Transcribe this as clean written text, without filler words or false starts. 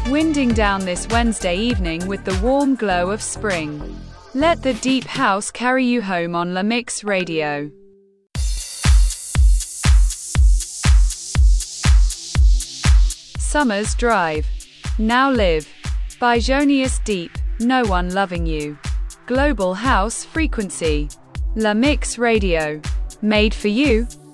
Winding down this Wednesday evening with the warm glow of spring. Let the deep house carry you home on La Mix Radio. Summer's Drive. Now Live. By Jonius Deep, No One Loving You. Global House Frequency. La Mix Radio. Made for you.